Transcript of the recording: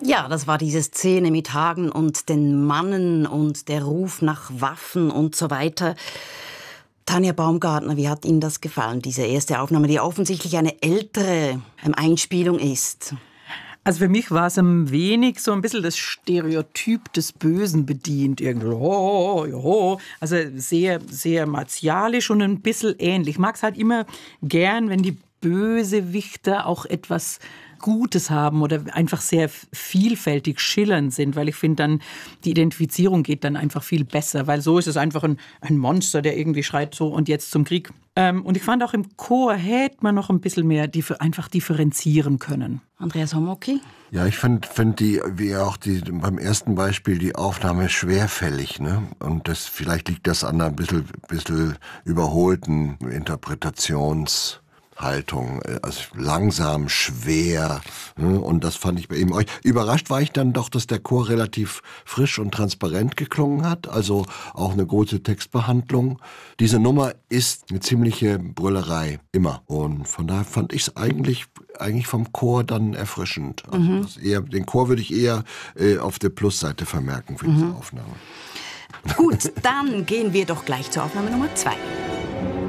Ja, das war diese Szene mit Hagen und den Mannen und der Ruf nach Waffen und so weiter. Tanja Baumgartner, wie hat Ihnen das gefallen, diese erste Aufnahme, die offensichtlich eine ältere Einspielung ist? Also für mich war es ein wenig so ein bisschen das Stereotyp des Bösen bedient. Irgendwie, also sehr, sehr martialisch und ein bisschen ähnlich. Ich mag es halt immer gern, wenn die Bösewichter auch etwas Gutes haben oder einfach sehr vielfältig schillernd sind, weil ich finde dann, die Identifizierung geht dann einfach viel besser, weil so ist es einfach ein Monster, der irgendwie schreit so und jetzt zum Krieg. Und ich fand auch im Chor hätte man noch ein bisschen mehr einfach differenzieren können. Andreas Homoki? Ja, ich find die, wie auch beim ersten Beispiel, die Aufnahme schwerfällig, ne? Und vielleicht liegt das an einer bisschen überholten Interpretationshaltung, also langsam, schwer, ne? Und das fand ich bei ihm. Überrascht war ich dann doch, dass der Chor relativ frisch und transparent geklungen hat, also auch eine große Textbehandlung. Diese Nummer ist eine ziemliche Brüllerei, immer. Und von daher fand ich es eigentlich vom Chor dann erfrischend. Also den Chor würde ich eher auf der Plusseite vermerken für diese Aufnahme. Gut, dann gehen wir doch gleich zur Aufnahme Nummer 2.